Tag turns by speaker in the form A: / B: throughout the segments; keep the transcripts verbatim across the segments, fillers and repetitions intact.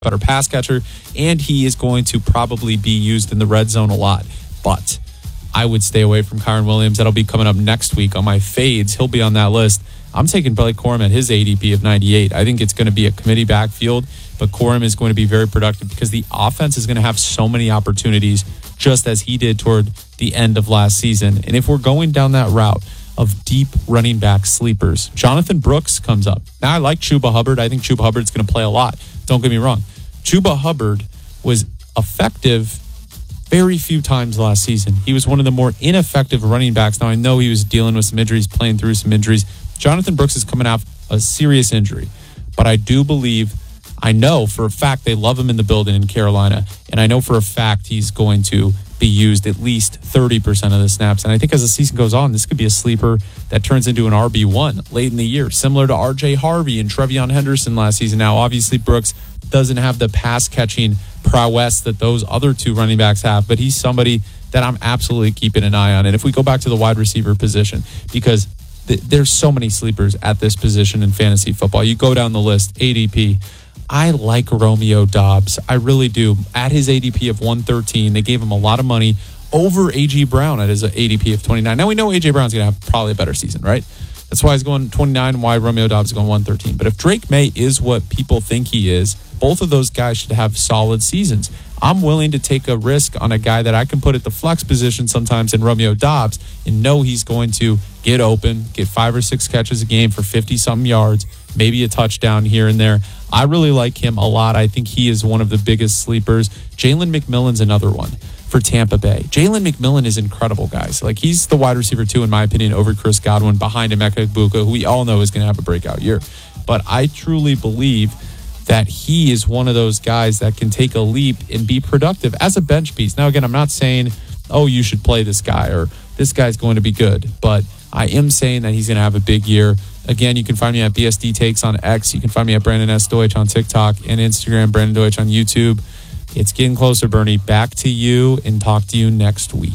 A: better pass catcher, and he is going to probably be used in the red zone a lot. But I would stay away from Kyren Williams. That'll be coming up next week on my fades. He'll be on that list. I'm taking Blake Corum at his A D P of ninety-eight. I think it's going to be a committee backfield, but Corum is going to be very productive because the offense is going to have so many opportunities, just as he did toward the end of last season. And if we're going down that route of deep running back sleepers, Jonathan Brooks comes up. Now, I like Chuba Hubbard. I think Chuba Hubbard's going to play a lot. Don't get me wrong. Chuba Hubbard was effective very few times last season. He was one of the more ineffective running backs. Now, I know he was dealing with some injuries, playing through some injuries. Jonathan Brooks is coming off a serious injury, but I do believe, I know for a fact they love him in the building in Carolina, and I know for a fact he's going to be used at least thirty percent of the snaps. And I think as the season goes on, this could be a sleeper that turns into an R B one late in the year, similar to R J Harvey and Trevion Henderson last season. Now, obviously, Brooks doesn't have the pass-catching prowess that those other two running backs have, but he's somebody that I'm absolutely keeping an eye on. And if we go back to the wide receiver position, because th- there's so many sleepers at this position in fantasy football. You go down the list, A D P. I like Romeo Doubs. I really do. At his A D P of one thirteen, they gave him a lot of money over A J Brown at his A D P of twenty-nine. Now, we know A J Brown's going to have probably a better season, right? That's why he's going twenty-nine and why Romeo Doubs is going one thirteen. But if Drake May is what people think he is, both of those guys should have solid seasons. I'm willing to take a risk on a guy that I can put at the flex position sometimes in Romeo Doubs and know he's going to get open, get five or six catches a game for fifty-something yards, maybe a touchdown here and there. I really like him a lot. I think he is one of the biggest sleepers. Jalen McMillan's another one for Tampa Bay. Jalen McMillan is incredible, guys. Like, he's the wide receiver, too, in my opinion, over Chris Godwin, behind Emeka Egbuka, who we all know is going to have a breakout year. But I truly believe that he is one of those guys that can take a leap and be productive as a bench piece. Now, again, I'm not saying, oh, you should play this guy or this guy's going to be good, but I am saying that he's going to have a big year. Again, you can find me at B S D Takes on X. You can find me at Brandon S. Deutsch on TikTok and Instagram, Brandon Deutsch on YouTube. It's getting closer, Bernie. Back to you and talk to you next week.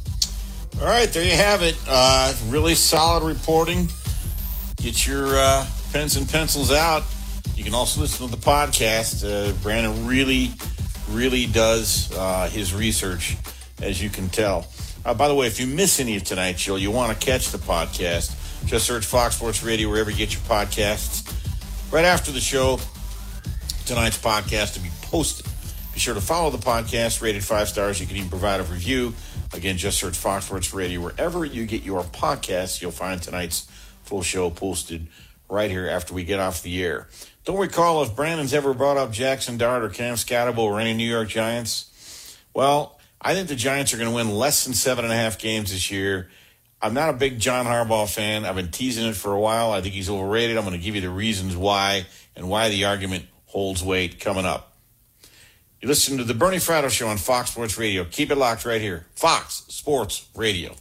B: All right, there you have it. Uh, really solid reporting. Get your uh, pens and pencils out. You can also listen to the podcast. Uh, Brandon really, really does uh, his research, as you can tell. Uh, by the way, if you miss any of tonight's show, you want to catch the podcast, just search Fox Sports Radio wherever you get your podcasts. Right after the show, tonight's podcast to be posted. Be sure to follow the podcast, rated five stars. You can even provide a review. Again, just search Fox Sports Radio wherever you get your podcasts. You'll find tonight's full show posted right here after we get off the air. Don't recall if Brandon's ever brought up Jackson Dart or Cam Scatterbo or any New York Giants. Well, I think the Giants are going to win less than seven and a half games this year. I'm not a big John Harbaugh fan. I've been teasing it for a while. I think he's overrated. I'm going to give you the reasons why and why the argument holds weight coming up. You listen to the Bernie Fratto Show on Fox Sports Radio. Keep it locked right here. Fox Sports Radio.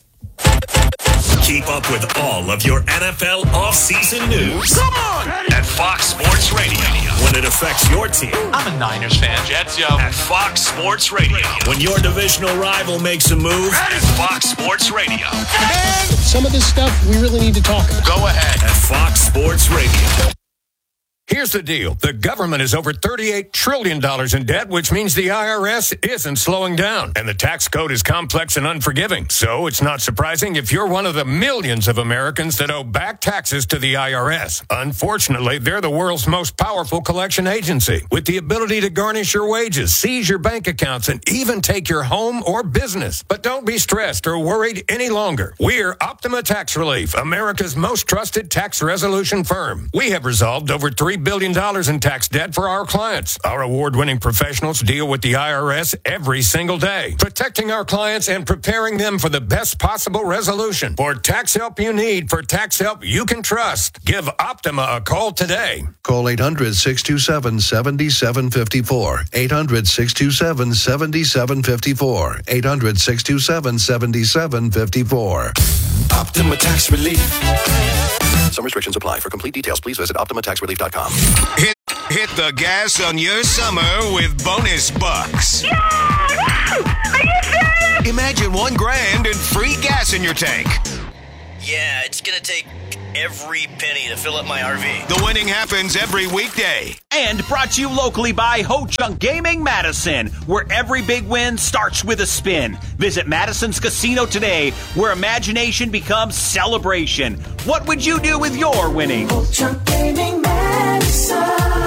C: Keep up with all of your N F L offseason news. Come on! At Fox Sports Radio. When it affects your team.
D: I'm a Niners fan. Jets, yo.
C: At Fox Sports Radio. When your divisional rival makes a move. At Fox Sports Radio.
E: And some of this stuff we really need to talk about.
C: Go ahead. At Fox Sports Radio.
F: Here's the deal. The government is over thirty-eight trillion dollars in debt, which means the I R S isn't slowing down. And the tax code is complex and unforgiving. So it's not surprising if you're one of the millions of Americans that owe back taxes to the I R S. Unfortunately, they're the world's most powerful collection agency, with the ability to garnish your wages, seize your bank accounts, and even take your home or business. But don't be stressed or worried any longer. We're Optima Tax Relief, America's most trusted tax resolution firm. We have resolved over three billion dollars in tax debt for our clients. Our award-winning professionals deal with the I R S every single day, protecting our clients and preparing them for the best possible resolution. For tax help you need, for tax help you can trust, give Optima a call today.
G: Call eight hundred, six two seven, seven seven five four. eight hundred, six two seven, seven seven five four. eight hundred, six two seven, seven seven five four.
C: Optima Tax Relief.
G: Some restrictions apply. For complete details, please visit optima tax relief dot com.
C: Hit, hit the gas on your summer with bonus bucks.
H: Yahoo! Are you serious?
C: Imagine one grand and free gas in your tank.
I: Yeah, it's gonna take every penny to fill up my R V.
J: The winning happens every weekday.
K: And brought to you locally by Ho-Chunk Gaming Madison, where every big win starts with a spin. Visit Madison's Casino today, where imagination becomes celebration. What would you do with your winnings?
L: Ho-Chunk Gaming Madison.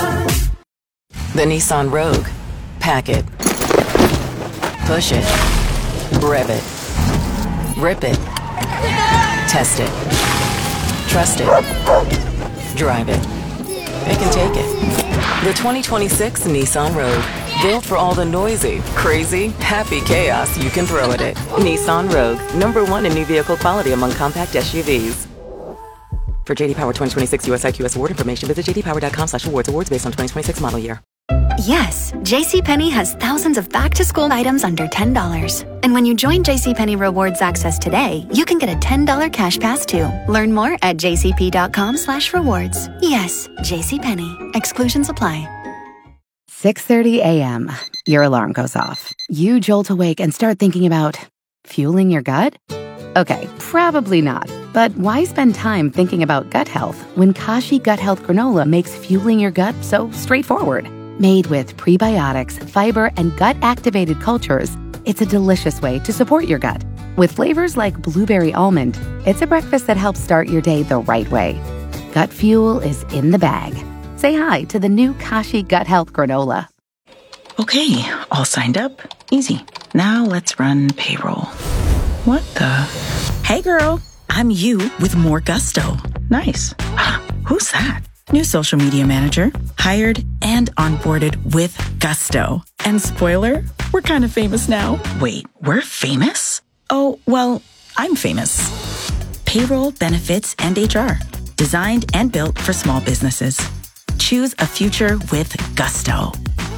M: The Nissan Rogue. Pack it. Push it. Rev it. Rip it. Test it. Trust it. Drive it. Pick and take it. The twenty twenty-six Nissan Rogue. Built for all the noisy, crazy, happy chaos you can throw at it. Nissan Rogue. Number one in new vehicle quality among compact S U Vs. For J D Power twenty twenty-six U S I Q S award information, visit j d power dot com slash awards. Awards based on twenty twenty-six model year.
N: Yes, JCPenney has thousands of back-to-school items under ten dollars. And when you join JCPenney Rewards Access today, you can get a ten dollars cash pass too. Learn more at j c p dot com slash rewards. Yes, JCPenney. Exclusions apply.
O: six thirty a.m. Your alarm goes off. You jolt awake and start thinking about fueling your gut? Okay, probably not. But why spend time thinking about gut health when Kashi Gut Health Granola makes fueling your gut so straightforward? Made with prebiotics, fiber, and gut-activated cultures, it's a delicious way to support your gut. With flavors like blueberry almond, it's a breakfast that helps start your day the right way. Gut fuel is in the bag. Say hi to the new Kashi Gut Health Granola.
P: Okay, all signed up. Easy. Now let's run payroll. What the? Hey girl, I'm you with more gusto. Nice. Who's that? New social media manager, hired and onboarded with gusto. And spoiler, we're kind of famous now. Wait, we're famous? Oh, well, I'm famous. Payroll, benefits, and H R. Designed and built for small businesses. Choose a future with gusto.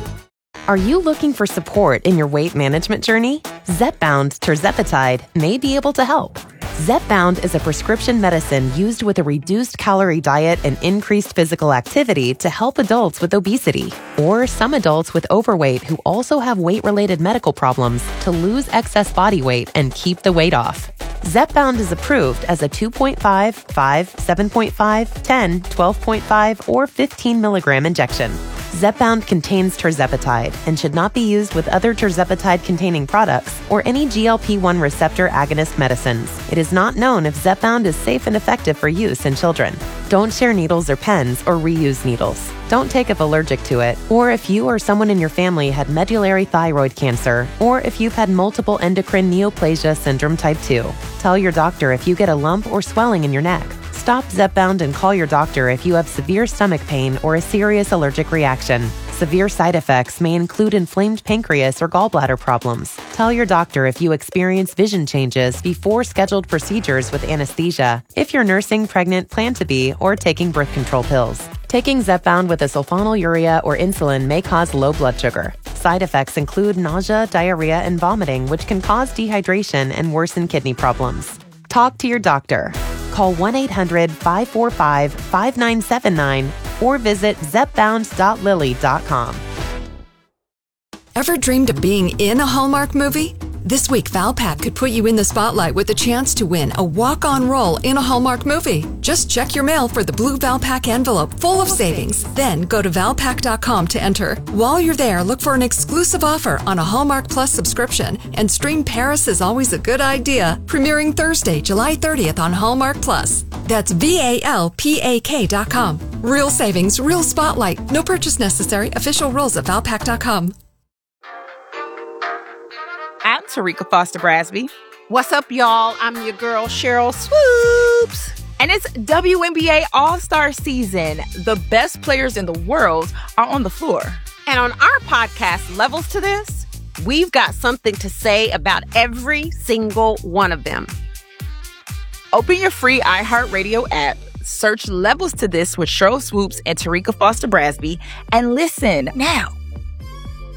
Q: Are you looking for support in your weight management journey? Zepbound tirzepatide may be able to help. Zepbound is a prescription medicine used with a reduced calorie diet and increased physical activity to help adults with obesity, or some adults with overweight who also have weight-related medical problems to lose excess body weight and keep the weight off. Zepbound is approved as a two point five, five, seven point five, ten, twelve point five, or fifteen milligram injection. Zepbound contains tirzepatide and should not be used with other tirzepatide-containing products or any G L P one receptor agonist medicines. It is not known if Zepbound is safe and effective for use in children. Don't share needles or pens or reuse needles. Don't take if allergic to it, or if you or someone in your family had medullary thyroid cancer, or if you've had multiple endocrine neoplasia syndrome type two. Tell your doctor if you get a lump or swelling in your neck. Stop Zepbound and call your doctor if you have severe stomach pain or a serious allergic reaction. Severe side effects may include inflamed pancreas or gallbladder problems. Tell your doctor if you experience vision changes before scheduled procedures with anesthesia, if you're nursing, pregnant, plan to be, or taking birth control pills. Taking Zepbound with a sulfonylurea or insulin may cause low blood sugar. Side effects include nausea, diarrhea, and vomiting, which can cause dehydration and worsen kidney problems. Talk to your doctor. Call one eight hundred, five four five, five nine seven nine or visit zepbound dot lilly dot com.
R: Ever dreamed of being in a Hallmark movie? This week, Valpak could put you in the spotlight with a chance to win a walk-on role in a Hallmark movie. Just check your mail for the blue Valpak envelope full of savings. Then go to valpak dot com to enter. While you're there, look for an exclusive offer on a Hallmark Plus subscription and stream Paris is Always a Good Idea, premiering Thursday, July thirtieth on Hallmark Plus. That's V A L P A K dot com. Real savings, real spotlight. No purchase necessary. Official rules at valpak dot com.
S: I'm Tarika Foster Brasby. What's up, y'all? I'm your girl, Cheryl Swoops. And it's W N B A All-Star Season. The best players in the world are on the floor.
T: And on our podcast, Levels to This, we've got something to say about every single one of them.
S: Open your free iHeartRadio app, search Levels to This with Cheryl Swoops and Tarika Foster Brasby, and listen now.